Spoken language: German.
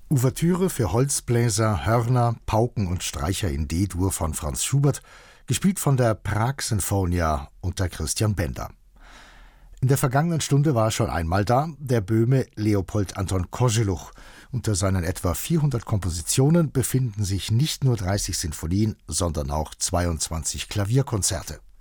Ouvertüre für Holzbläser, Hörner, Pauken und Streicher in D-Dur von Franz Schubert, gespielt von der Prag Sinfonia unter Christian Bender. In der vergangenen Stunde war schon einmal da der Böhme Leopold Anton Kozeluch. Unter seinen etwa 400 Kompositionen befinden sich nicht nur 30 Sinfonien, sondern auch 22 Klavierkonzerte.